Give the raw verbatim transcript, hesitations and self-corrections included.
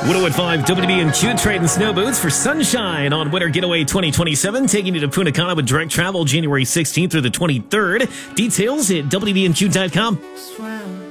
one oh one point five W B N Q trading snow boots for sunshine on Winter Getaway twenty twenty-seven, taking you to Punta Cana with direct travel January sixteenth through the twenty-third. Details at W B N Q dot com.